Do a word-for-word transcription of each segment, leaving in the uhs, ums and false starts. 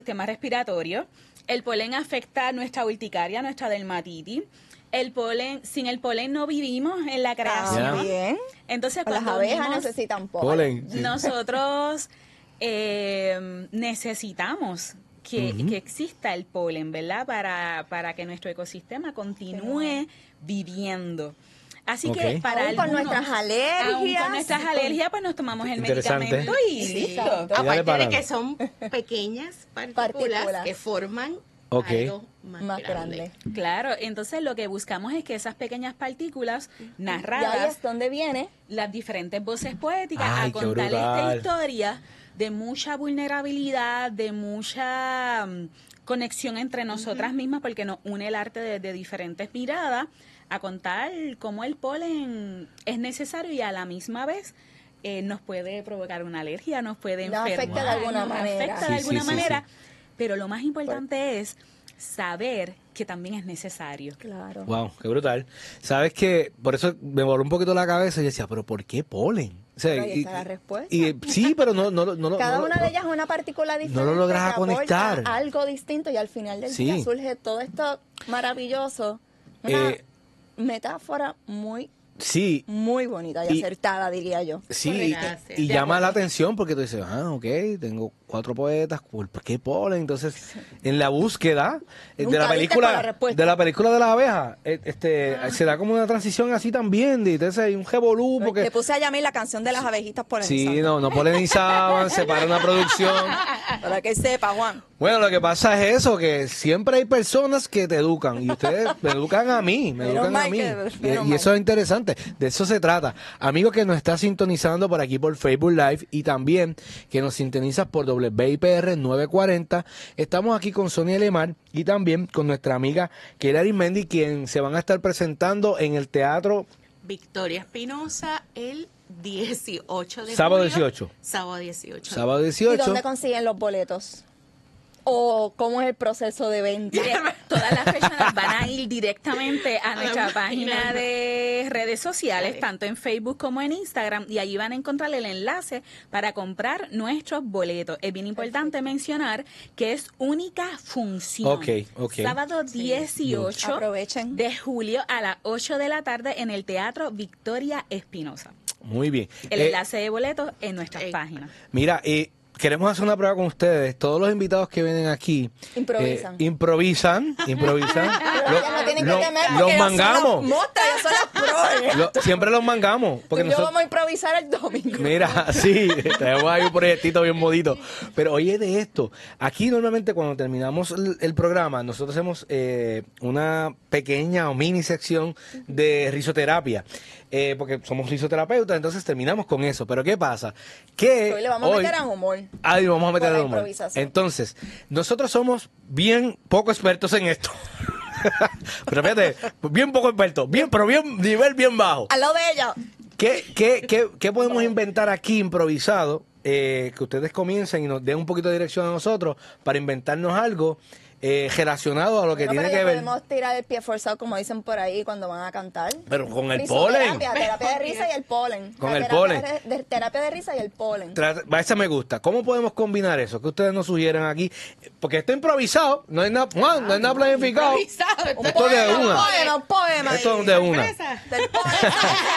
sistema respiratorio. El polen afecta nuestra urticaria, nuestra dermatitis. El polen, sin el polen no vivimos en la creación. Ah, bien. Entonces, Las cuando abejas unimos, necesitan polen. Polen, sí. nosotros eh, necesitamos que, Ujú. que exista el polen, ¿verdad? Para, para que nuestro ecosistema continúe viviendo. Así Ok. que para Aún con algunos, nuestras aún alergias. con nuestras alergias, pues nos tomamos el Interesante. medicamento y Sí. listo. Exacto. Y dale Aparte para de que adelante. son pequeñas partículas, Partículas. que forman Ok. algo más, Más grande. grande. Claro, entonces lo que buscamos es que esas pequeñas partículas Y ahí narradas, es donde viene. las diferentes voces poéticas, Ay, a qué contar esta brutal. historia de mucha vulnerabilidad, de mucha mm, conexión entre nosotras mismas, porque nos une el arte de, de diferentes miradas, a contar cómo el polen es necesario y a la misma vez eh, nos puede provocar una alergia, nos puede Nos enfermar, afecta de alguna nos manera. afecta Sí, de sí, alguna sí, manera, sí. pero lo más importante es saber que también es necesario. Claro. Wow, qué brutal. Sabes que por eso me voló un poquito la cabeza y decía, pero ¿por qué polen? O sea, Pero ahí y- está la respuesta. y- sí, pero no, no, no, no Cada no- una no- de ellas es una partícula diferente. lo logras que aporta conectar. algo distinto y al final del Sí. día surge todo esto maravilloso. Una Eh, metáfora muy, Sí, muy bonita y, Y- acertada, diría yo. sí, Gracias. y De llama acuerdo. la atención porque tú dices, ah, ok, tengo cuatro poetas, ¿por qué polen? Entonces, en la búsqueda eh, de Nunca la diste película, con la respuesta. de la película de las abejas, eh, este, se da como una transición así también, de entonces hay un revolú porque Le puse a Yamil la canción de las abejitas por sí, no, no polinizaban, se para una producción. Para que sepa, Juan. Bueno, lo que pasa es eso, que siempre hay personas que te educan y ustedes me educan a mí, me Menos educan a mal mí. que- Y, menos y eso mal. es interesante, de eso se trata. Amigo que nos está sintonizando por aquí por Facebook Live y también que nos sintonizas por W I P R novecientos cuarenta, estamos aquí con Sonia Lemar y también con nuestra amiga Keila Arismendi, quien se van a estar presentando en el teatro Victoria Espinosa el dieciocho de Sábado julio. dieciocho. Sábado dieciocho. sábado ¿Y dieciocho. dónde consiguen los boletos? ¿O cómo es el proceso de venta? Dire- Todas las personas van a ir directamente a nuestra la página página. de redes sociales, Vale. tanto en Facebook como en Instagram, y allí van a encontrar el enlace para comprar nuestros boletos. Es bien importante mencionar que es única función. Ok, ok. Sábado dieciocho Aprovechen. de julio a las ocho de la tarde en el Teatro Victoria Espinosa. Muy bien. El Eh, enlace de boletos en nuestras eh, páginas. Mira, eh, queremos hacer una prueba con ustedes. Todos los invitados que vienen aquí Improvisan. eh, improvisan, improvisan. Pero ellas no tienen que lo- temer los porque ellas son mangamos. las mostras, ellas son las pros. Lo- siempre los mangamos. Porque Yo nosotros, vamos a improvisar el domingo. mira, sí, tenemos ahí un proyectito bien modito. Pero oye de esto, aquí normalmente cuando terminamos el, el programa, nosotros hacemos eh, una pequeña o mini sección de risoterapia. Eh, porque somos risoterapeutas, entonces terminamos con eso. Pero ¿qué pasa? Que Hoy le vamos a meter a humor. Ahí vamos a meter Por la el humor. improvisación. Entonces, nosotros somos bien poco expertos en esto. Pero fíjate, bien poco expertos, bien, pero bien, nivel bien bajo. Al lado de ella. ¿Qué, qué, qué, qué podemos inventar aquí improvisado? Eh, que ustedes comiencen y nos den un poquito de dirección a nosotros para inventarnos algo eh, relacionado a lo que Bueno, tiene pero que ya ver. podemos tirar el pie forzado, como dicen por ahí, cuando van a cantar. Pero con el Risoterapia, polen. terapia de risa y el polen. Con La el terapia polen. De, de- terapia de risa y el polen. Trata- va, esa me gusta. ¿Cómo podemos combinar eso? Que ustedes nos sugieran aquí. Porque esto es improvisado, no hay nada, Juan, no hay nada planificado. Improvisado. Un Esto de poema, un una. poema, un poema. Esto ahí. es de una. Del polen.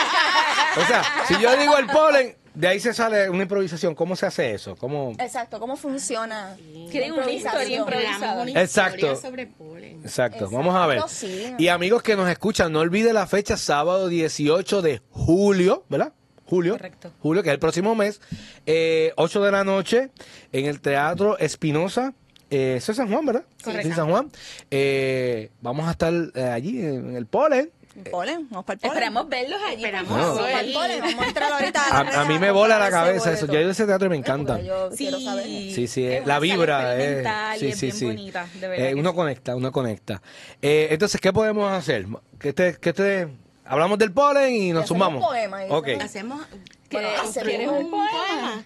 O sea, si yo digo el polen, de ahí se sale una improvisación. ¿Cómo se hace eso? ¿Cómo? Exacto, ¿cómo funciona? Quieren una historia Improvisación. improvisada. Una Exacto. historia sobre polen. Exacto, Exacto, vamos a ver. sí. Y amigos que nos escuchan, no olvide la fecha, sábado dieciocho de julio, ¿verdad? Julio. Correcto. Julio, que es el próximo mes, eh, ocho de la noche, en el Teatro Espinosa. Eh, eso es San Juan, ¿verdad? Correcto. Sí, San Juan. Eh, vamos a estar eh, allí en el polen. El polen, vamos para el polen. Esperamos verlos allí. Esperamos por Vamos favor. para el polen, vamos a entrar ahorita. A, las redes a mí me a bola la comprar ese cabeza eso. boleto. Yo he ido a ese teatro y me encanta. Porque yo Sí, quiero saber. Sí, sí, es la una sala vibra. eh, experimental y sí, es sí, bien sí. bonita, de verdad Eh, que uno sí. conecta, uno conecta. Eh, entonces, ¿qué podemos hacer? Que este, que este, hablamos del polen y nos hacemos sumamos. un poema y Ok. hacemos- Hacemos. Bueno, ¿Quieres hacemos ¿quieres un un poema? poema?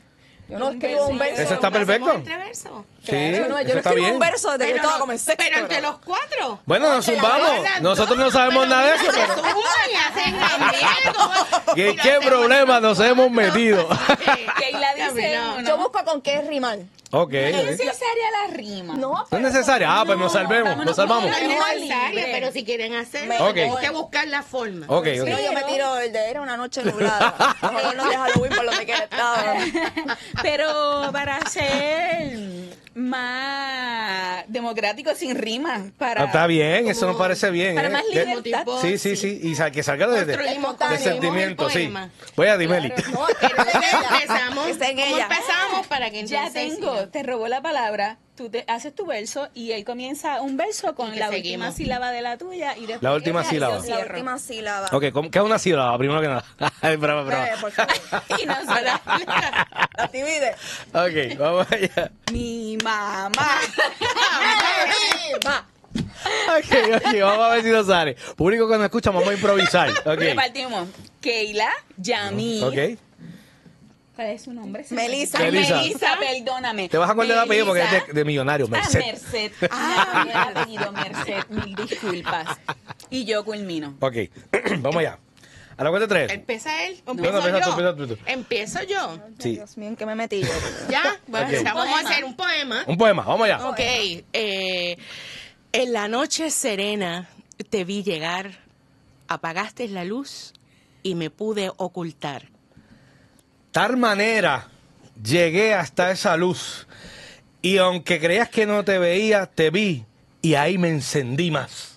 Yo no escribo un verso. Eso está ¿Hacemos perfecto. entre versos? Sí, Eso no, yo eso no está escribo bien. un verso desde que Pero, estaba como en sexto. pero entre grado. los cuatro. Bueno, nos zumbamos. Nosotros no sabemos nada de eso, pero Suman y hacen también, como- ¿qué, y lo qué hacemos problema nos hemos metido? Keila dice No. uno. Yo busco con qué rimar. Ok. No es ok. necesaria la rima. No, No es pero- necesario. Ah, pues nos salvemos, vámonos nos salvamos. con No la- es Más necesario, libre. pero si quieren hacerlo, Me- Ok. tienen que buscar la forma. Ok, Sí, ok. yo me tiro el de era una noche nublada. Mejor no de Halloween por lo que quiera estaba. Pero para ser más democrático sin rima. Para, Ah, está bien, eso nos como- parece bien. para ¿eh? más De- libertad. tipo- Sí, sí, sí. Y sa- que salga de, de, Construimos- de construimos sentimiento, el sí. poema. Voy a Dimeli. No, que esté en ella. Empezamos, Que esté en ¿cómo ella. empezamos para que Ya entonces tengo, siga? te robó la palabra, tú te haces tu verso y él comienza un verso con Y que la seguimos. última sílaba de la tuya y después La última ella y sílaba. yo La cierro. última sílaba. Ok, ¿cómo- ¿qué es una sílaba? Primero que nada. Ay, brava, brava. Bebe, por favor. Y nosotros, La divide. Ok, vamos allá. mi mamá. Va. Ok, ok, vamos a ver si nos sale. Público que nos escucha, vamos a improvisar. Ok. Repartimos. Keila, Yamir. Ok. ¿Cuál es su nombre? Melissa. Melissa. Melissa, perdóname. Te vas a acordar del apellido porque es Melissa. de, de millonario, Ah, Merced. Merced. Ah, el apellido Merced. Mil disculpas. Y yo culmino. Ok, vamos allá. A la cuenta de tres. ¿Empieza él? ¿O No, empiezo no, empieza tú, yo? empieza tú, tú. Empiezo yo. Sí. Dios mío, ¿en qué me metí yo? ¿Ya? Bueno, Ok. ya vamos a Poema. hacer un poema. Un poema, vamos allá. Ok. eh, en la noche serena te vi llegar, apagaste la luz y me pude ocultar. Tal manera llegué hasta esa luz y aunque creías que no te veía, te vi y ahí me encendí más.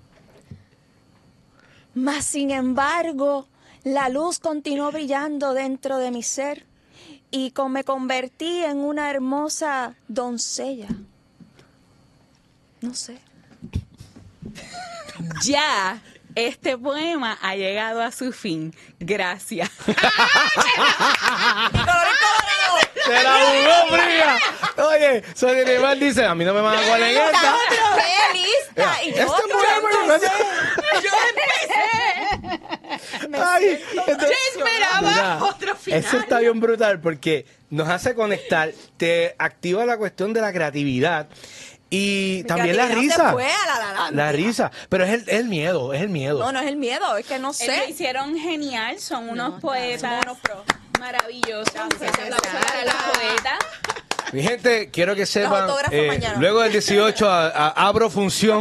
Mas sin embargo, la luz continuó brillando dentro de mi ser y con- me convertí en una hermosa doncella. No sé. Ya, este poema ha llegado a su fin. Gracias. ¡Se la jugó fría! Oye, Sonia Neymar dice, a mí no me van a jugar en esta. ¡Qué lista! Y yo, Este poema me Ay, entonces- esperaba Mira, otro final. Eso está bien brutal porque nos hace conectar, te activa la cuestión de la creatividad y Mi también la creatividad risa. se fue a la laranja. La risa, pero es el, es el miedo, es el miedo. No, no es el miedo, es que no Ellos lo sé. hicieron genial, son unos poetas maravillosos. Gracias, Un aplauso para los poetas. Mi gente, quiero que sepan, autógrafos eh, mañana. luego del dieciocho a- a- abro función.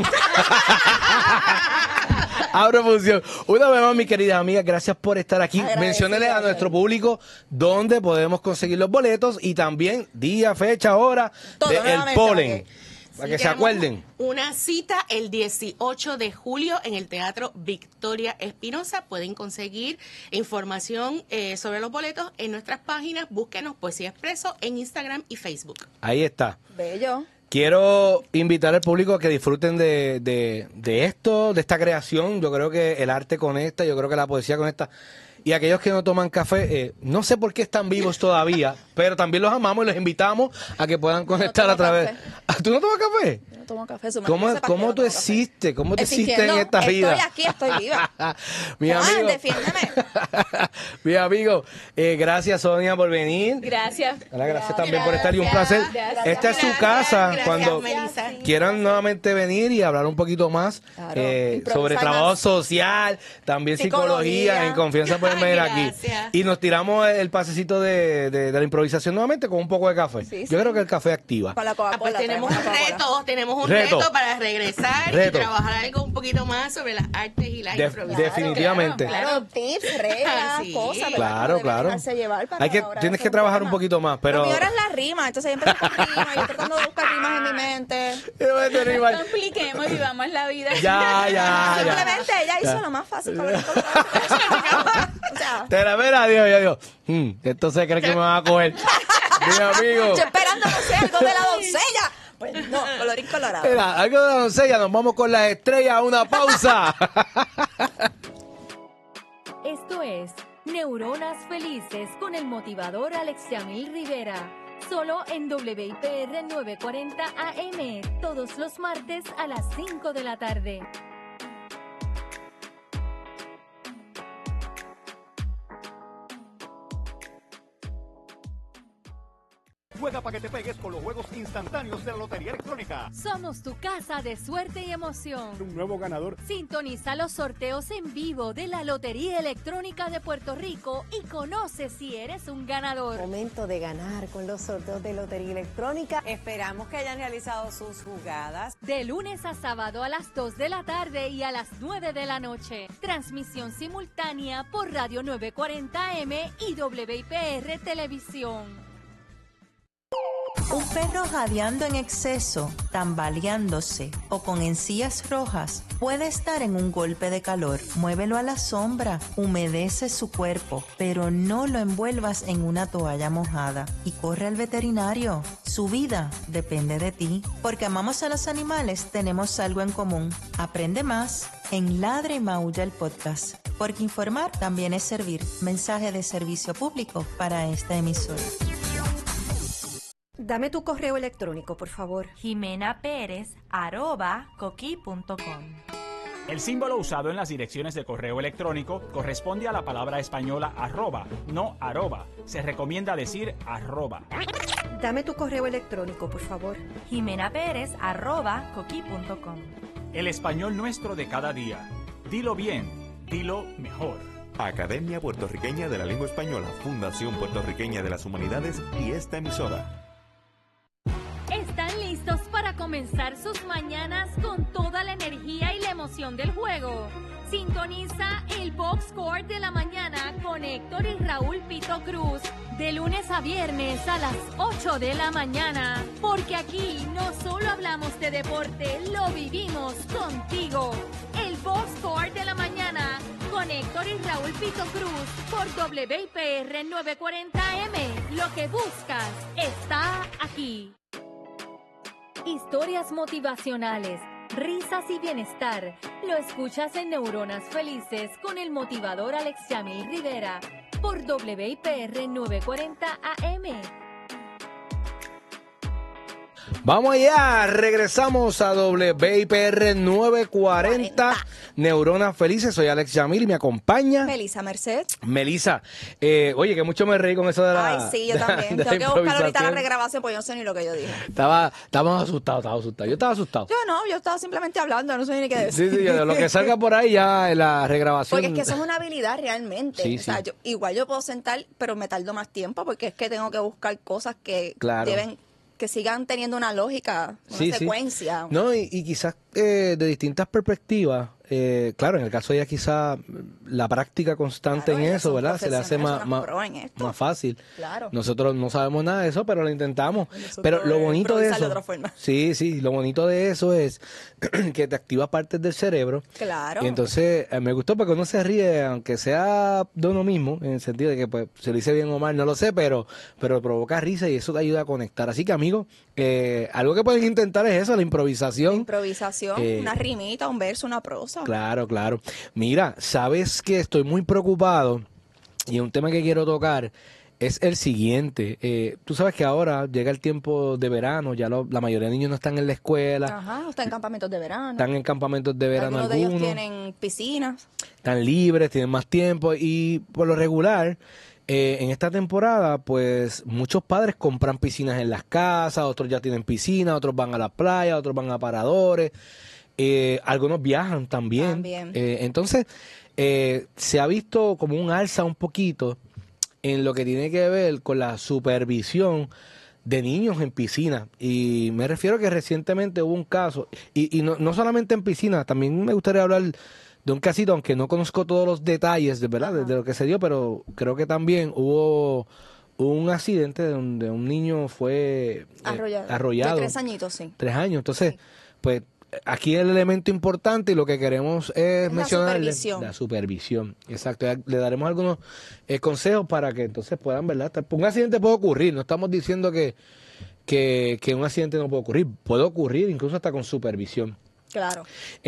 Abro función. Una vez más, mi querida amiga, gracias por estar aquí. Agradecida, Menciónele a Gaby. nuestro público dónde podemos conseguir los boletos y también día, fecha, hora Todo, del nuevamente, polen. ok. Para Sí, que se tenemos acuerden. Una cita el dieciocho de julio en el Teatro Victoria Espinosa. Pueden conseguir información eh, sobre los boletos en nuestras páginas. Búsquenos Poesía Expreso en Instagram y Facebook. Ahí está. Bello. Quiero invitar al público a que disfruten de, de, de esto, de esta creación. Yo creo que el arte conecta, yo creo que la poesía conecta. Y aquellos que no toman café, eh, no sé por qué están vivos todavía, pero también los amamos y los invitamos a que puedan conectar tomo a través. café. Ah, ¿tú no tomas café? Yo no tomo café. su ¿Cómo, madre sepa que cómo yo no tú tomo café. existes? ¿Cómo tú existes en Existiendo, esta vida? Estoy aquí, estoy viva. Mi Juan, amigo. defiéndeme. Mi amigo, eh, gracias Sonia por venir. Gracias. Hola, gracias también por estar y un placer. Gracias. Esta es su Gracias, casa gracias, cuando Melissa. quieran nuevamente venir y hablar un poquito más Claro, eh, improvisar sobre trabajo más. social, también psicología, Psicología. en confianza pueden venir aquí. Gracias. Y nos tiramos el pasecito de, de- de la improvisación nuevamente con un poco de café. Sí, Yo sí. creo que el café activa. Con la Ah, pues Coca-Cola. tenemos un traemos la Coca-Cola. reto, tenemos un Reto. reto, para regresar Reto. y trabajar algo un poquito más sobre las artes y las De- improvisaciones. definitivamente. Claro, tips, reglas, Sí. cosas. ¿verdad? Claro, No deben claro. dejarse llevar para Hay que, la hora de tienes hacer que un trabajar un poema. poquito más, pero... Lo mío ahora es la rima, entonces yo empecé con rima, yo tratando de buscar rimas en mi mente. Yo voy a tener No igual. compliquemos, vivamos la vida. Ya, ya, ya. Simplemente ella hizo Ya. lo más fácil para venir con O sea, Te la vera, Dios, yo digo, hmm, esto se cree que me va a coger. Mi amigo. yo esperando no sé algo de la doncella. Pues no, colorín colorado. Mira, algo de la doncella, nos vamos con las estrellas, una pausa. Esto es Neuronas Felices con el motivador Alexiamil Rivera. Solo en W I P R novecientos cuarenta A M, todos los martes a las cinco de la tarde. Juega para que te pegues con los juegos instantáneos de la Lotería Electrónica. Somos tu casa de suerte y emoción. Un nuevo ganador. Sintoniza los sorteos en vivo de la Lotería Electrónica de Puerto Rico y conoce si eres un ganador. Momento de ganar con los sorteos de Lotería Electrónica. Esperamos que hayan realizado sus jugadas. De lunes a sábado a las dos de la tarde y a las nueve de la noche. Transmisión simultánea por Radio nueve cuarenta M y W I P R Televisión. Un perro jadeando en exceso, tambaleándose o con encías rojas puede estar en un golpe de calor. Muévelo a la sombra, humedece su cuerpo, pero no lo envuelvas en una toalla mojada y corre al veterinario. Su vida depende de ti. Porque amamos a los animales, tenemos algo en común. Aprende más en Ladra y Maulla el podcast. Porque informar también es servir. Mensaje de servicio público para esta emisora. Dame tu correo electrónico, por favor. Jimena Pérez, arroba, coqui punto com. El símbolo usado en las direcciones de correo electrónico corresponde a la palabra española arroba, no arroba. Se recomienda decir arroba. Dame tu correo electrónico, por favor. Jimena Pérez, arroba, coqui punto com. El español nuestro de cada día. Dilo bien, dilo mejor. Academia Puertorriqueña de la Lengua Española, Fundación Puertorriqueña de las Humanidades y esta emisora. ¿Están listos para comenzar sus mañanas con toda la energía y la emoción del juego? Sintoniza el Box Score de la mañana con Héctor y Raúl Pito Cruz de lunes a viernes a las ocho de la mañana. Porque aquí no solo hablamos de deporte, lo vivimos contigo. El Box Score de la mañana con Héctor y Raúl Pito Cruz por W I P R nueve cuarenta M. Lo que buscas está aquí. Historias motivacionales, risas y bienestar. Lo escuchas en Neuronas Felices con el motivador Alexiamil Rivera por W I P R nueve cuarenta A M. Vamos allá, regresamos a W I P R nueve cuarenta, Neuronas Felices. Soy Alex Yamil y me acompaña Melissa Merced. Melissa, eh, oye, que mucho me reí con eso de la Ay, sí, yo de la- también. de la Tengo que buscar ahorita la improvisación. regrabación porque yo no sé ni lo que yo dije. Estaba, estábamos asustados, estaba asustado. Yo estaba asustado. Yo no, yo estaba simplemente hablando, no sé ni qué decir. Sí, sí, lo que salga por ahí ya en la regrabación. Porque es que eso es una habilidad realmente. Sí, o sea, sí. yo, igual yo puedo sentar, pero me tardo más tiempo porque es que tengo que buscar cosas que Claro. deben, que sigan teniendo una lógica, una Sí, sí. secuencia. No, y, y quizás eh, de distintas perspectivas, eh, claro, en el caso de ella quizás la práctica constante Claro, en ellas eso, son ¿verdad? Se le hace profesionales, más, son unas más, pro en esto. más fácil. Claro. Nosotros no sabemos nada de eso, pero lo intentamos. Nosotros Pero lo es bonito de improvisar de eso, otra forma. sí, sí, lo bonito de eso es que te activa partes del cerebro. Claro. Y entonces eh, me gustó porque uno se ríe, aunque sea de uno mismo, en el sentido de que pues se lo hice bien o mal, no lo sé, pero, pero provoca risa y eso te ayuda a conectar. Así que amigos, eh, algo que pueden intentar es eso, la improvisación. Improvisación, Eh, una rimita, un verso, una prosa. Claro, claro. Mira, sabes que estoy muy preocupado y un tema que quiero tocar es el siguiente. Eh, tú sabes que ahora llega el tiempo de verano, ya lo- la mayoría de niños no están en la escuela, Ajá, están en campamentos de verano. están en campamentos de verano Algunos de algunos, ellos tienen piscinas. están libres, tienen más tiempo y por lo regular, eh, en esta temporada, pues muchos padres compran piscinas en las casas, otros ya tienen piscinas, otros van a la playa, otros van a paradores, eh, algunos viajan también. También. Eh, entonces, eh, se ha visto como un alza un poquito en lo que tiene que ver con la supervisión de niños en piscina. Y me refiero que recientemente hubo un caso, y, y no, no solamente en piscina, también me gustaría hablar de un casito, aunque no conozco todos los detalles de verdad de, de lo que se dio, pero creo que también hubo un accidente donde un niño fue eh, Arrollado. arrollado. De tres añitos, sí. Tres años. Entonces, pues aquí el elemento importante y lo que queremos es La mencionarle supervisión. la supervisión. Exacto. Ya le daremos algunos eh, consejos para que entonces puedan, ¿verdad? Estar- Un accidente puede ocurrir. No estamos diciendo que, que, que un accidente no puede ocurrir. Puede ocurrir incluso hasta con supervisión. Claro.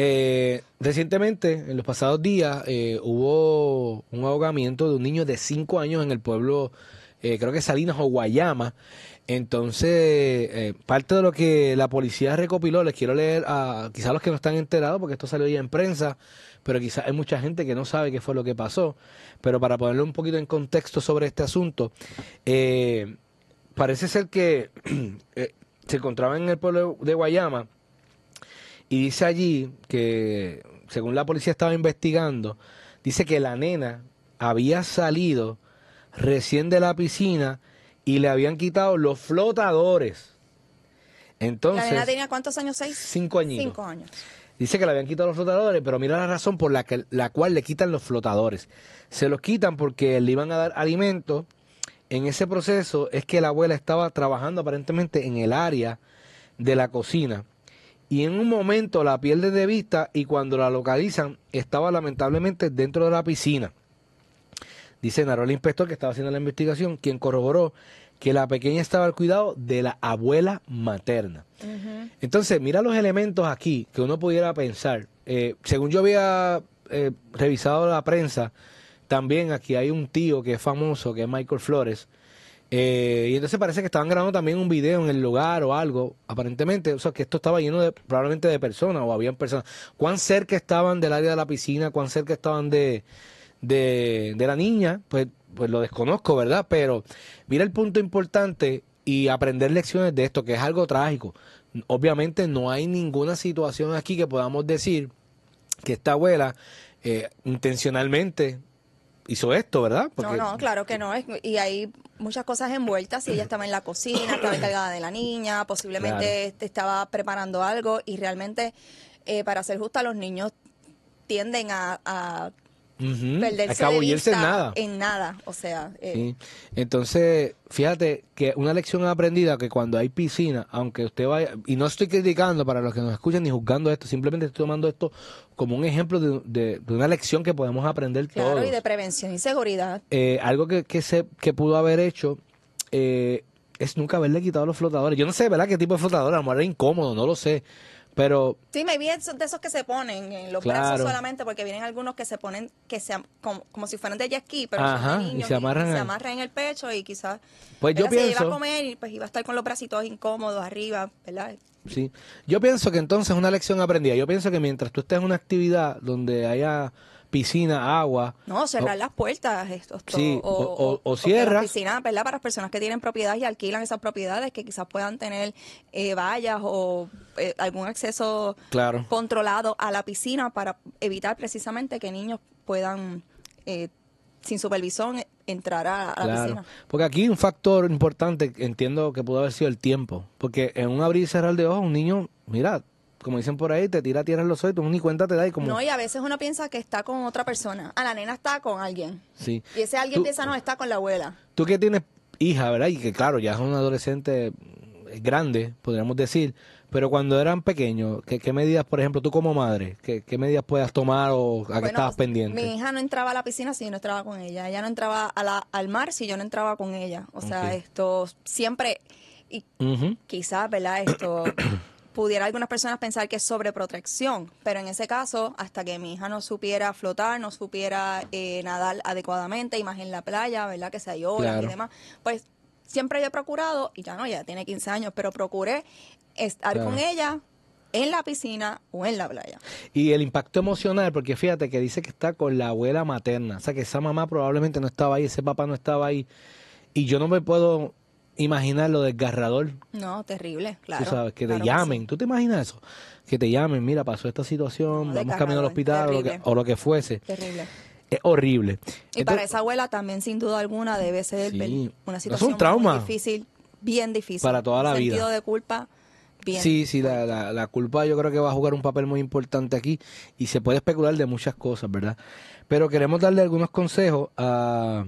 Eh, recientemente, en los pasados días, eh, hubo un ahogamiento de un niño de cinco años en el pueblo, eh, creo que Salinas o Guayama. Entonces, eh, parte de lo que la policía recopiló, les quiero leer a quizás los que no están enterados, porque esto salió ya en prensa, pero quizás hay mucha gente que no sabe qué fue lo que pasó. Pero para ponerle un poquito en contexto sobre este asunto, eh, parece ser que eh, se encontraba en el pueblo de Guayama y dice allí que, según la policía estaba investigando, dice que la nena había salido recién de la piscina y le habían quitado los flotadores. Entonces, ¿La nena tenía cuántos años? ¿Seis? Cinco añitos. Cinco años. Dice que le habían quitado los flotadores, pero mira la razón por la, que, la cual le quitan los flotadores. Se los quitan porque le iban a dar alimento. En ese proceso es que la abuela estaba trabajando aparentemente en el área de la cocina. Y en un momento la pierde de vista y cuando la localizan estaba lamentablemente dentro de la piscina. Dice, narró el inspector que estaba haciendo la investigación, quien corroboró que la pequeña estaba al cuidado de la abuela materna. Uh-huh. Entonces, mira los elementos aquí que uno pudiera pensar. Eh, según yo había eh, revisado la prensa, también aquí hay un tío que es famoso, que es Michael Flores, eh, y entonces parece que estaban grabando también un video en el lugar o algo, aparentemente, o sea, que esto estaba lleno de, probablemente de personas, o habían personas. ¿Cuán cerca estaban del área de la piscina? ¿Cuán cerca estaban de, de, de la niña? Pues pues lo desconozco, ¿verdad? Pero mira el punto importante y aprender lecciones de esto, que es algo trágico. Obviamente no hay ninguna situación aquí que podamos decir que esta abuela eh, intencionalmente hizo esto, ¿verdad? Porque... No, no, claro que no. Y hay muchas cosas envueltas. Si ella estaba en la cocina, estaba encargada de la niña, posiblemente claro. estaba preparando algo y realmente, eh, para ser justa, los niños tienden a... a Uh-huh. perderse de vista en nada. en nada, o sea. Eh. Sí. Entonces, fíjate que una lección aprendida que cuando hay piscina, aunque usted vaya, y no estoy criticando para los que nos escuchan ni juzgando esto, simplemente estoy tomando esto como un ejemplo de, de, de una lección que podemos aprender claro, todos. Y de prevención y seguridad. Eh, algo que, que, se, que pudo haber hecho eh, es nunca haberle quitado los flotadores. Yo no sé, ¿verdad? ¿Qué tipo de flotador? A lo mejor era incómodo, no lo sé. Pero sí, me vi de esos que se ponen en los claro. brazos solamente, porque vienen algunos que se ponen que sean como, como si fueran de jet ski, pero ajá, son de niños y se amarran, y, y se amarran en el pecho y quizás pues yo pienso, se iba a comer y pues iba a estar con los bracitos incómodos arriba, ¿verdad? Sí, yo pienso que entonces una lección aprendida. Yo pienso que mientras tú estés en una actividad donde haya piscina, agua. No, cerrar no, las puertas. Esto, esto, sí, o, o, o, o cierras. La piscina, ¿verdad? Para las personas que tienen propiedades y alquilan esas propiedades, que quizás puedan tener eh, vallas o eh, algún acceso claro. controlado a la piscina para evitar precisamente que niños puedan, eh, sin supervisión, entrar a, a la claro. piscina. Porque aquí un factor importante, entiendo que pudo haber sido el tiempo. Porque en un abrir y cerrar de ojos, un niño, mira, como dicen por ahí, te tira tierra en los ojos y tú ni cuenta te da. Y como... No, y a veces uno piensa que está con otra persona. Ah, la nena está con alguien. Sí. Y ese alguien tú, piensa, no, está con la abuela. Tú que tienes hija, ¿verdad? Y que claro, ya es un adolescente grande, podríamos decir. Pero cuando eran pequeños, ¿qué, qué medidas, por ejemplo, tú como madre, qué, qué medidas puedas tomar o a bueno, qué estabas pendiente? Mi hija no entraba a la piscina si yo no entraba con ella. Ella no entraba a la, al mar si yo no entraba con ella. O sea, okay. esto siempre... Y uh-huh. quizás, ¿verdad? Esto... pudiera algunas personas pensar que es sobreprotección, pero en ese caso, hasta que mi hija no supiera flotar, no supiera eh, nadar adecuadamente, y más en la playa, ¿verdad? Que se hay olas claro. y demás, pues siempre yo he procurado, y ya no, ya tiene quince años, pero procuré estar claro. con ella en la piscina o en la playa. Y el impacto emocional, porque fíjate que dice que está con la abuela materna, o sea que esa mamá probablemente no estaba ahí, ese papá no estaba ahí, y yo no me puedo... imaginar lo desgarrador. No, terrible, claro. Tú sabes, que claro te llamen. Que sí. ¿Tú te imaginas eso? Que te llamen, mira, pasó esta situación, no, vamos camino al hospital o lo, que, o lo que fuese. Terrible. Es horrible. Y Entonces, para esa abuela también, sin duda alguna, debe ser sí, una situación es un trauma muy difícil, bien difícil. Para toda la vida. Sentido de culpa, bien. Sí, sí, la, la, la culpa yo creo que va a jugar un papel muy importante aquí y se puede especular de muchas cosas, ¿verdad? Pero queremos darle algunos consejos a,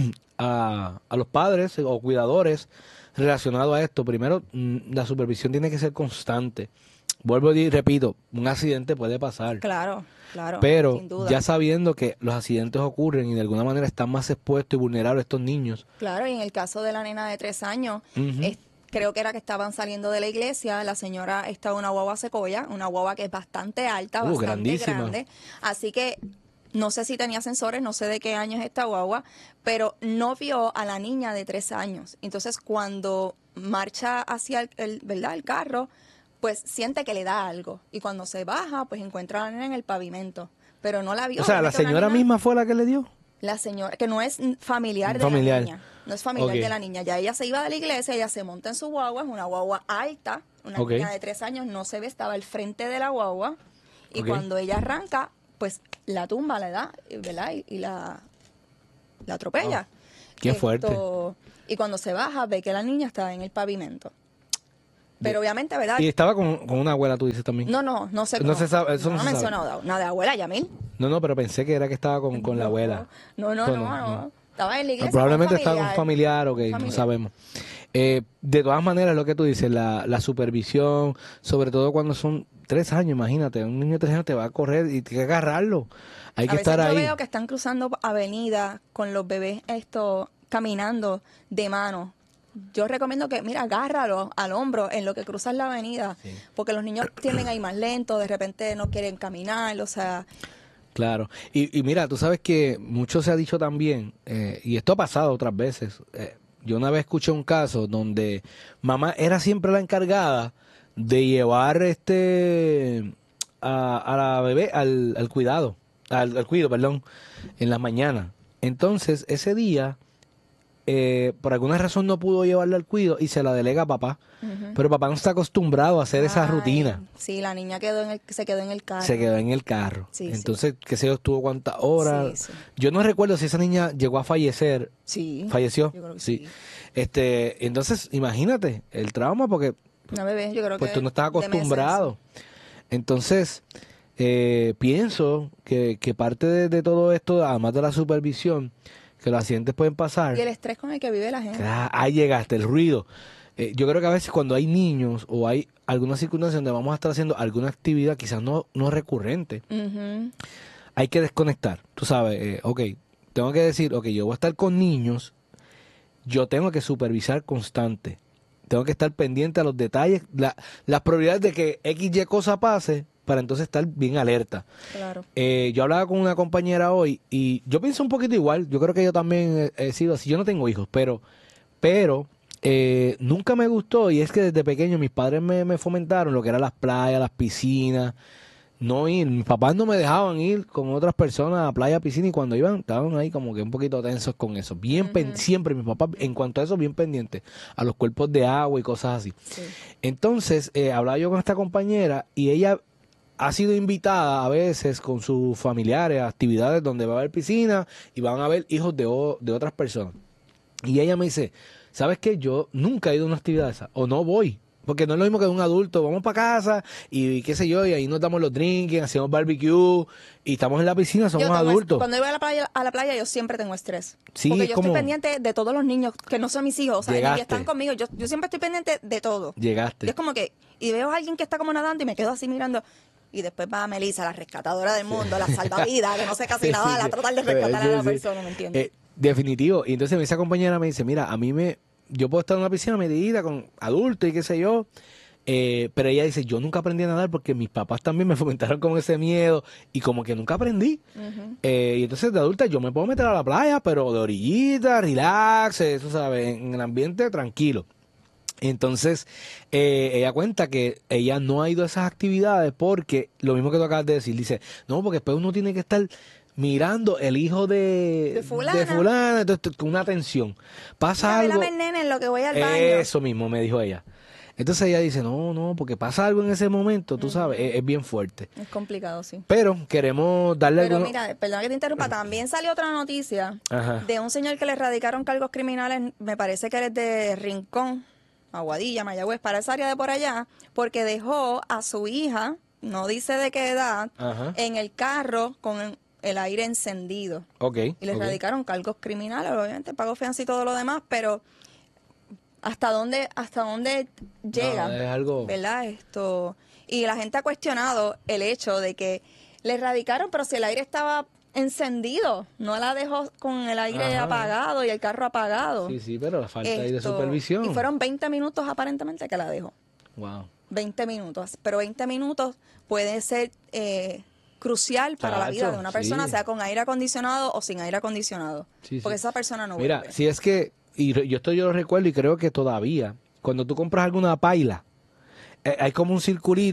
a, a los padres o cuidadores relacionado a esto. Primero, la supervisión tiene que ser constante. Vuelvo y repito, un accidente puede pasar. Claro, claro. Pero sin duda. Ya sabiendo que los accidentes ocurren y de alguna manera están más expuestos y vulnerables estos niños. Claro, y en el caso de la nena de tres años, uh-huh. es, creo que era que estaban saliendo de la iglesia, la señora estaba en una guagua Sequoia, una guagua que es bastante alta, uh, bastante grandísima. grande. Así que no sé si tenía sensores, no sé de qué año es esta guagua, pero no vio a la niña de tres años. Entonces, cuando marcha hacia el, el, ¿verdad? el carro, pues siente que le da algo. Y cuando se baja, pues encuentra a la nena en el pavimento. Pero no la vio. O sea, ¿la señora misma fue la que le dio? La señora, que no es familiar de Familiar. la niña. No es familiar Ok. de la niña. Ya ella se iba de la iglesia, ella se monta en su guagua, es una guagua alta, una Ok. niña de tres años, no se ve, estaba al frente de la guagua. Y Ok. cuando ella arranca, pues la tumba, la da, ¿verdad? Y, y la, la atropella. Qué fuerte. Y cuando se baja, ve que la niña está en el pavimento. Pero obviamente, ¿verdad? Y estaba con, con una abuela, tú dices también. No, no, no sé. No se sabe, eso no, no ha se sabe. mencionado nada de abuela, Yamil. No, no, pero pensé que era que estaba con, con la abuela. No, no, So, no, no. Estaba en la iglesia. Probablemente con un estaba con un familiar, ok, no Familiar. sabemos. Eh, de todas maneras, lo que tú dices, la, la supervisión, sobre todo cuando son tres años, imagínate, un niño de tres años te va a correr y tienes que agarrarlo. Hay A que veces estar yo ahí. veo que están cruzando avenidas con los bebés esto caminando de mano. Yo recomiendo que, mira, agárralo al hombro en lo que cruzas la avenida, porque los niños tienden a ir más lentos, de repente no quieren caminar, o sea, Claro. Y, y mira, tú sabes que mucho se ha dicho también, eh, y esto ha pasado otras veces. eh, yo una vez escuché un caso donde mamá era siempre la encargada de llevar este a, a la bebé al, al cuidado, al, al cuido, perdón, en las mañanas. Entonces, ese día, eh, por alguna razón no pudo llevarla al cuido y se la delega a papá. Ujú. Pero papá no está acostumbrado a hacer esa Ay, rutina. sí, la niña quedó en el, se quedó en el carro. Se quedó en el carro. Sí, sí. Entonces, qué sé yo, estuvo cuántas horas. Sí, sí. Yo no recuerdo si esa niña llegó a fallecer. Sí. ¿Falleció? Yo creo que sí. sí. Este, entonces, imagínate el trauma porque Una bebé, yo creo pues que tú no estás de meses. acostumbrado. Entonces, eh, pienso que, que parte de, de todo esto, además de la supervisión, que los accidentes pueden pasar. Y el estrés con el que vive la gente. Ah, ahí llegaste, el ruido. Eh, yo creo que a veces cuando hay niños o hay alguna circunstancia donde vamos a estar haciendo alguna actividad quizás no, no recurrente, Ujú. hay que desconectar. Tú sabes, eh, ok, tengo que decir, ok, yo voy a estar con niños, yo tengo que supervisar constante. Tengo que estar pendiente a los detalles, la, las probabilidades de que X Y cosa pase para entonces estar bien alerta. Claro. Eh, yo hablaba con una compañera hoy y yo pienso un poquito igual. Yo creo que yo también he, he sido así. Yo no tengo hijos, pero, pero eh, nunca me gustó y es que desde pequeño mis padres me, me fomentaron lo que eran las playas, las piscinas. No ir, mis papás no me dejaban ir con otras personas a playa, piscina y cuando iban estaban ahí como que un poquito tensos con eso. Bien pen- siempre mis papás, en cuanto a eso, bien pendientes a los cuerpos de agua y cosas así. Sí. Entonces, eh, hablaba yo con esta compañera y ella ha sido invitada a veces con sus familiares a actividades donde va a haber piscina y van a haber hijos de, o- de otras personas. Y ella me dice, ¿sabes qué? Yo nunca he ido a una actividad de esa o no voy. Porque no es lo mismo que un adulto, vamos para casa y qué sé yo, y ahí nos damos los drinks, hacemos barbecue y estamos en la piscina, somos Yo tengo es- adultos. Cuando yo voy a la playa, a la playa yo siempre tengo estrés. Sí, porque es yo como- estoy pendiente de todos los niños que no son mis hijos, o sea, Llegaste. que están conmigo. Yo, yo siempre estoy pendiente de todo. Llegaste. Y es como que, y veo a alguien que está como nadando y me quedo así mirando. Y después va Melissa, la rescatadora del mundo, la salvavidas, que no sé casi Sí, nada, sí, la sí. tratar de Sí, rescatar a la sí. persona, ¿me entiendes? Eh, definitivo. Y entonces esa compañera me dice, mira, a mí me, yo puedo estar en una piscina metidita con adultos y qué sé yo, eh, pero ella dice, yo nunca aprendí a nadar porque mis papás también me fomentaron con ese miedo y como que nunca aprendí. Ujú. Eh, y entonces de adulta yo me puedo meter a la playa, pero de orillita, relax, eso sabes, en el ambiente tranquilo. Entonces, eh, ella cuenta que ella no ha ido a esas actividades porque, lo mismo que tú acabas de decir, dice, no, porque después uno tiene que estar mirando el hijo de, De fulana. de fulana, entonces con una atención. Pasa Mira, algo. velame el nene en lo que voy al baño. Eso mismo me dijo ella. Entonces ella dice, no, no, porque pasa algo en ese momento, tú sabes, es, es bien fuerte. Es complicado, sí. Pero queremos darle Pero algunos- mira, perdón que te interrumpa, también salió otra noticia Ajá. de un señor que le radicaron cargos criminales, me parece que eres de Rincón, Aguadilla, Mayagüez, para esa área de por allá, porque dejó a su hija, no dice de qué edad, Ajá. en el carro con el aire encendido. Ok. Y le ok. radicaron cargos criminales, obviamente pagó fianza y todo lo demás, pero hasta dónde, hasta dónde llega, No, es algo- ¿verdad? Esto, y la gente ha cuestionado el hecho de que le radicaron, pero si el aire estaba encendido, no la dejó con el aire Ajá. apagado y el carro apagado. Sí, sí, pero la falta ahí de Esto, supervisión. Y fueron veinte minutos aparentemente que la dejó. Wow. veinte minutos, pero veinte minutos puede ser eh, crucial para la vida Chacho, de una persona, sí. sea con aire acondicionado o sin aire acondicionado, Sí, sí. porque esa persona no Mira, vuelve. si es que, y re- yo esto yo lo recuerdo y creo que todavía, cuando tú compras alguna paila, eh, hay como un circulito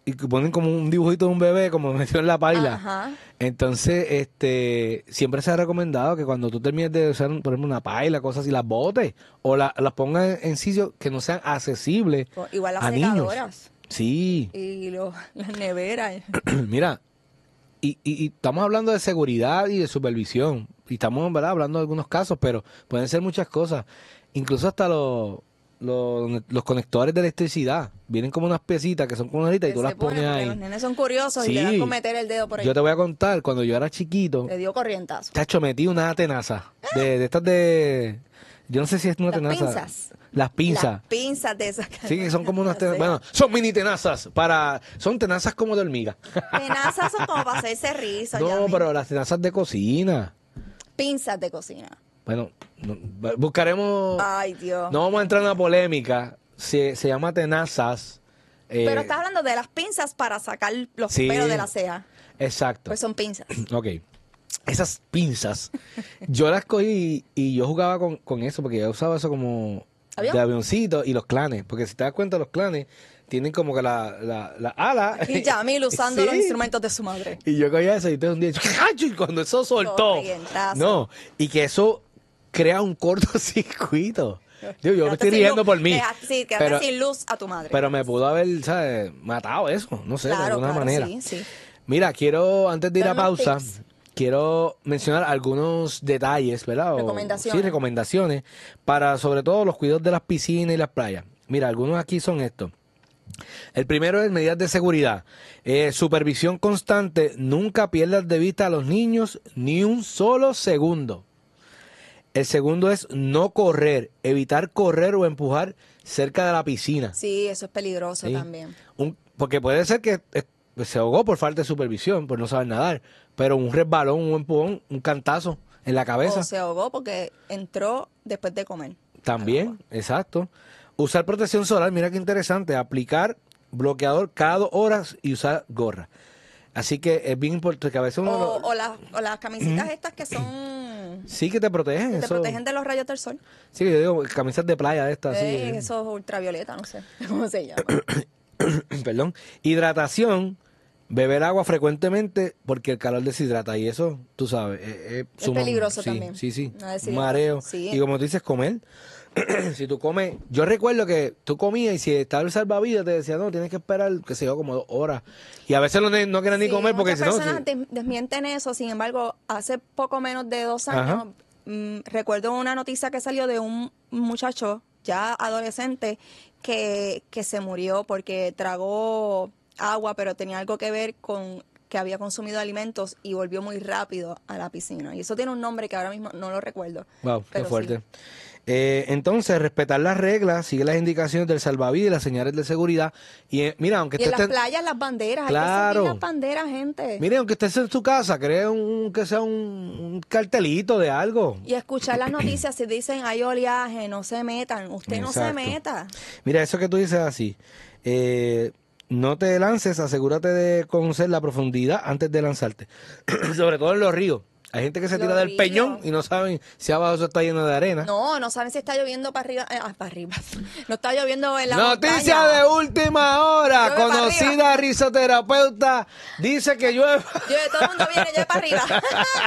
y que ponen como un dibujito de un bebé como metido en la paila. Ajá. Entonces, este, siempre se ha recomendado que cuando tú termines de usar, por ejemplo, una paila, cosas así, las botes o la- las pongas en sitios que no sean accesibles Igual las a niños. secadoras. Sí. Y lo- las neveras. Mira, y, y- y estamos hablando de seguridad y de supervisión. Y estamos, ¿verdad?, hablando de algunos casos, pero pueden ser muchas cosas. Incluso hasta los, los, los conectores de electricidad. Vienen como unas piecitas que son como unas y Que tú se las pone pones porque ahí. Los nenes son curiosos y le Sí. dan con meter el dedo por ahí. Yo te voy a contar, cuando yo era chiquito, Le dio corrientazo. chacho, metí una tenaza. De, de estas de... Yo no sé si es una Las tenaza. pinzas. Las pinzas. Las pinzas de esas. Sí, que son como unas tenazas. Sí. Bueno, son mini tenazas para... Son tenazas como de hormiga. Tenazas son como para hacerse risa. No, Yami. pero las tenazas de cocina. Pinzas de cocina. Bueno, no- buscaremos... Ay, Dios. No vamos a entrar en una polémica. Se, se llama tenazas. eh, Pero estás hablando de las pinzas para sacar los sí. pelos de la ceja. Exacto. Pues son pinzas. Ok. Esas pinzas, yo las cogí y, y yo jugaba con, con eso, porque yo usaba eso como ¿Avión? de avioncito y los clanes. Porque si te das cuenta, los clanes tienen como que la, la, la ala. Y Yamil usando Sí. los instrumentos de su madre. Y yo cogía eso y entonces un día, ¡cacho! Y cuando eso soltó, Corrientazo. no, y que eso crea un cortocircuito. Digo, yo me Quedaste estoy sin riendo luz. por mí. Quedaste- sí, quedaste pero, sin luz a tu madre. pero me pudo haber, ¿sabes? Matado eso, no sé, de Claro, alguna claro, manera. sí, sí. Mira, quiero, antes de ir a Danos pausa, tips. quiero mencionar algunos detalles, ¿verdad? O- Recomendaciones. Sí, recomendaciones para sobre todo los cuidados de las piscinas y las playas. Mira, algunos aquí son estos. El primero es medidas de seguridad. Eh, supervisión constante. Nunca pierdas de vista a los niños ni un solo segundo. El segundo es no correr. Evitar correr o empujar cerca de la piscina. Sí, eso es peligroso Sí. también. Un- porque puede ser que eh, se ahogó por falta de supervisión, por no saber nadar. Pero un resbalón, un empujón, un cantazo en la cabeza. O se ahogó porque entró después de comer. También, exacto. Usar protección solar, mira qué interesante. Aplicar bloqueador cada dos horas y usar gorra. Así que es bien importante que a veces uno... O, lo- o, las- o las camisitas estas que son... sí que te protegen. que te eso- protegen de los rayos del sol. Sí, yo digo camisas de playa de estas. Eh, sí. Eso es ultravioleta, no sé cómo se llama. Perdón. Hidratación. Beber agua frecuentemente porque el calor deshidrata. Y eso, tú sabes, eh, eh, Es sumo- peligroso sí, también. Sí, sí. No decir Mareo. eso. Sí. Y como tú dices, comer. Si tú comes, yo recuerdo que tú comías y si estaba el salvavidas te decía, no, tienes que esperar, qué sé yo, como dos horas. Y a veces no, ne- no quieres ni Sí, comer porque si muchas no... personas si- des- desmienten eso, sin embargo, hace poco menos de dos años, Ajá. mm, recuerdo una noticia que salió de un muchacho ya adolescente que, que se murió porque tragó agua, pero tenía algo que ver con que había consumido alimentos y volvió muy rápido a la piscina. Y eso tiene un nombre que ahora mismo no lo recuerdo. Wow, qué pero fuerte. sí. Eh, entonces, respetar las reglas, sigue las indicaciones del salvavidas y las señales de seguridad. Y eh, mira, aunque Y en estés... las playas, las banderas, Claro. hay que seguir las banderas, gente. Mire, aunque estés en tu casa, crea un, que sea un, un cartelito de algo. Y escuchar las noticias, si dicen hay oleaje, no se metan. Usted no se Exacto. meta. Mira, eso que tú dices así. Eh, no te lances, asegúrate de conocer la profundidad antes de lanzarte. Sobre todo en los ríos. Hay gente que se Los tira del ríos. peñón y no saben si abajo eso está lleno de arena. No, no saben si está lloviendo para arriba. eh, ah, para arriba. No está lloviendo en la Noticia montaña. de última hora. Llueve para Conocida risoterapeuta dice que llueve. Llueve, todo el mundo viene, llueve para arriba.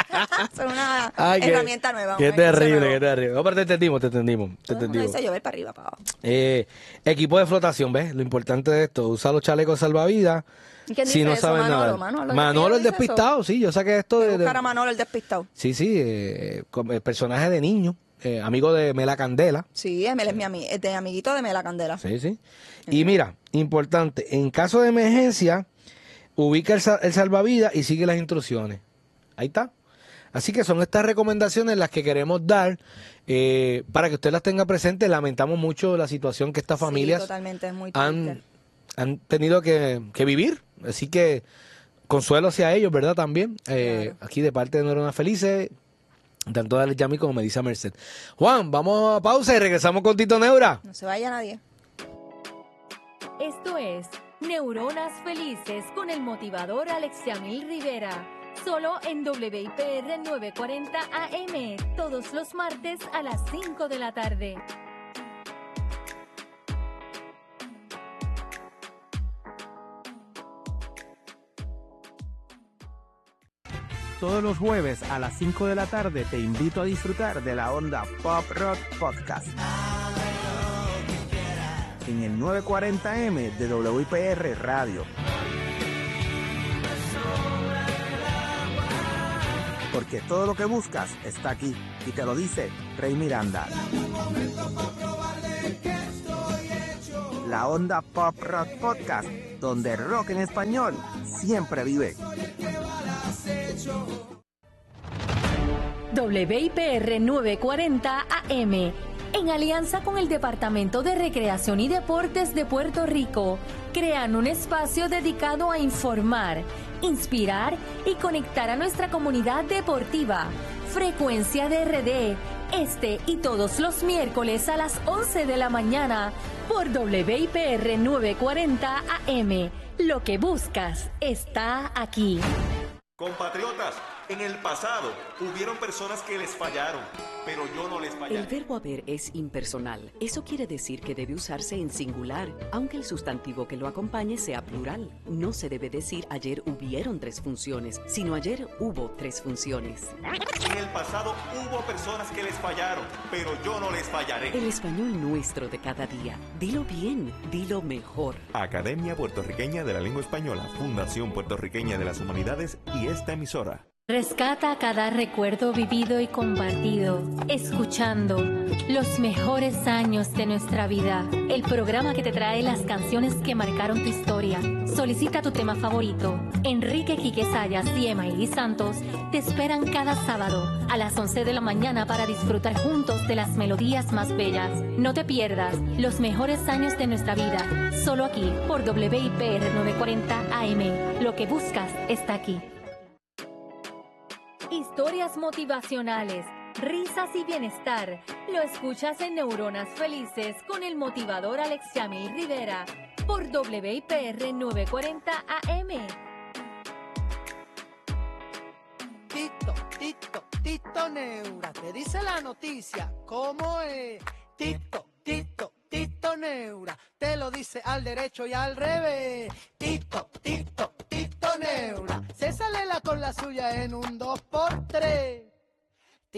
Es una Ay, qué- herramienta nueva. Qué un ejercicio terrible, nuevo. qué terrible. No, pero te entendimos, te entendimos. Te Todo el mundo entendimos. dice llover para arriba, para abajo. Eh, equipo de flotación, ¿ves? Lo importante de esto, usar los chalecos salvavidas. ¿Y quién Si dice no eso? saben Manolo, nada. Manolo, ¿el Manolo el dice eso? despistado, sí, yo saqué esto Voy a de, de- buscar a Manolo el despistado. sí, sí, eh, con- el personaje de niño, eh, amigo de Mela Candela. Sí, él es mi ami- es de amiguito de Mela Candela. Sí, sí. Y mira, importante, en caso de emergencia, ubica el, sa- el salvavidas y sigue las instrucciones. Ahí está. Así que son estas recomendaciones las que queremos dar eh, para que usted las tenga presentes. Lamentamos mucho la situación que estas Sí, familias totalmente, es muy han, triste. han tenido que, que vivir. Así que consuelo hacia ellos, ¿verdad? También. Eh, Claro. Aquí de parte de Neuronas Felices, tanto de Yami como Melissa Merced. Juan, vamos a pausa y regresamos con Tito Neura. No se vaya nadie. Esto es Neuronas Felices con el motivador Alexiamil Rivera. Solo en W I P R novecientos cuarenta A M, todos los martes a las cinco de la tarde. Todos los jueves a las cinco de la tarde te invito a disfrutar de la Onda Pop Rock Podcast en el novecientos cuarenta eme de W I P R Radio. Porque todo lo que buscas está aquí, y te lo dice Rey Miranda. La Onda Pop Rock Podcast, donde el rock en español siempre vive. W I P R novecientos cuarenta A M, en alianza con el Departamento de Recreación y Deportes de Puerto Rico, crean un espacio dedicado a informar, inspirar y conectar a nuestra comunidad deportiva. Frecuencia de R D, este y todos los miércoles a las once de la mañana por W I P R novecientos cuarenta A M. Lo que buscas está aquí. Compatriotas, en el pasado hubieron personas que les fallaron, pero yo no les fallé. El verbo haber es impersonal. Eso quiere decir que debe usarse en singular, aunque el sustantivo que lo acompañe sea plural. No se debe decir ayer hubieron tres funciones, sino ayer hubo tres funciones. En el pasado hubo personas que les fallaron, pero yo no les fallaré. El español nuestro de cada día. Dilo bien, dilo mejor. Academia Puertorriqueña de la Lengua Española, Fundación Puertorriqueña de las Humanidades y esta emisora. Rescata cada recuerdo vivido y compartido, escuchando los mejores años de nuestra vida. El programa que te trae las canciones que marcaron tu historia. Solicita tu tema favorito. Enrique Quique Sayas y Emaili Santos te esperan cada sábado a las once de la mañana para disfrutar juntos de las melodías más bellas. No te pierdas los mejores años de nuestra vida, solo aquí por W I P R novecientos cuarenta A M. Lo que buscas está aquí. Historias motivacionales, risas y bienestar. Lo escuchas en Neuronas Felices con el motivador Alexiamil Rivera por W I P R novecientos cuarenta A M. Tito, Tito, Tito Neura, te dice la noticia, ¿cómo es? Tito, Tito, Tito Neura, te lo dice al derecho y al revés. Tito, Tito, Tito Neura, se sale la con la suya en un dos por tres.